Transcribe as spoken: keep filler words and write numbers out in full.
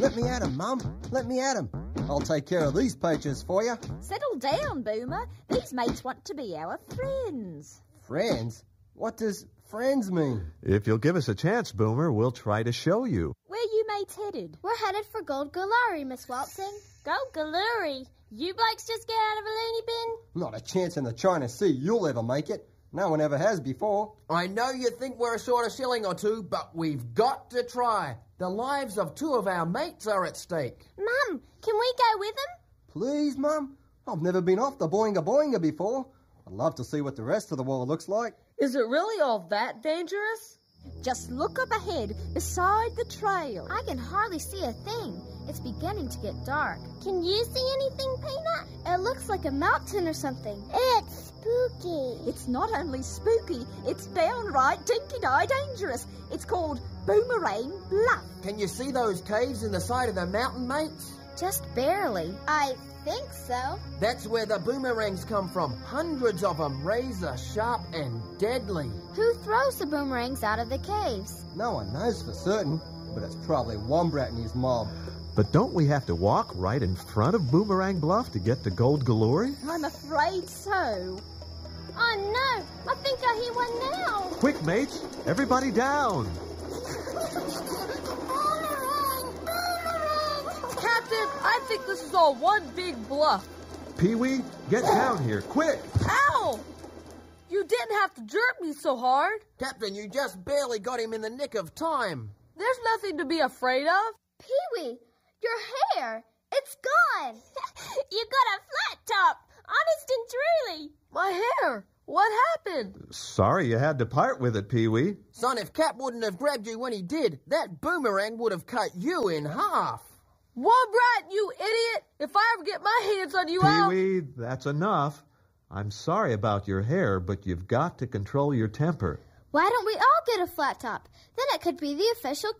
Let me at him, Mum. Let me at him. I'll take care of these poachers for you. Settle down, Boomer. These mates want to be our friends. Friends? What does friends mean? If you'll give us a chance, Boomer, we'll try to show you. Where are you mates headed? We're headed for Gold Galari, Miss Watson. Gold Galuri? You blokes just get out of a loony bin? Not a chance in the China Sea you'll ever make it. No one ever has before. I know you think we're short a shilling or two, but we've got to try. The lives of two of our mates are at stake. Mum, can we go with them? Please, Mum. I've never been off the Boinga Boinga before. I'd love to see what the rest of the world looks like. Is it really all that dangerous? Just look up ahead, beside the trail. I can hardly see a thing. It's beginning to get dark. Can you see anything, Peanut? It looks like a mountain or something. It's spooky. It's not only spooky, it's downright dinky-die dangerous. It's called Boomerang Bluff. Can you see those caves in the side of the mountain, mates? Just barely. I think so. That's where the boomerangs come from. Hundreds of them, razor sharp and deadly. Who throws the boomerangs out of the caves? No one knows for certain, but it's probably Wombrat and his mob. But don't we have to walk right in front of Boomerang Bluff to get to Gold Galore? I'm afraid so. Oh no, I think I hear one now. Quick, mates, everybody down. Captain, I think this is all one big bluff. Pee-wee, get down here, quick! Ow! You didn't have to jerk me so hard. Captain, you just barely got him in the nick of time. There's nothing to be afraid of. Pee-wee, your hair, it's gone. You got a flat top, honest and truly. My hair, what happened? Sorry you had to part with it, Pee-wee. Son, if Cap wouldn't have grabbed you when he did, that boomerang would have cut you in half. Wombrat, you idiot! If I ever get my hands on you, I'll... Pee-wee, that's enough. I'm sorry about your hair, but you've got to control your temper. Why don't we all get a flat top? Then it could be the official